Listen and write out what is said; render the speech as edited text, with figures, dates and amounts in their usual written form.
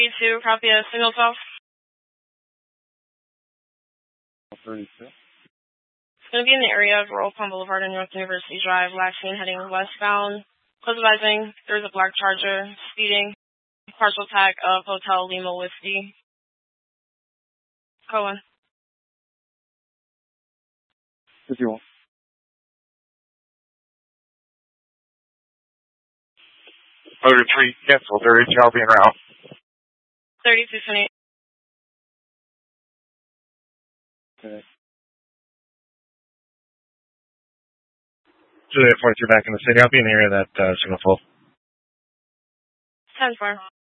32, copy a signal 12. 32. It's going to be in the area of Royal Palm Boulevard and North University Drive, last seen heading westbound. Close advising, there's a black Charger speeding. Partial tag of Hotel Lima Whiskey. Cohen. 51. Motor 3, cancel. There is Charlie en route. 3228. Okay. Juliet 43 back in the city. I'll be in the area of that signal 12. 10-4.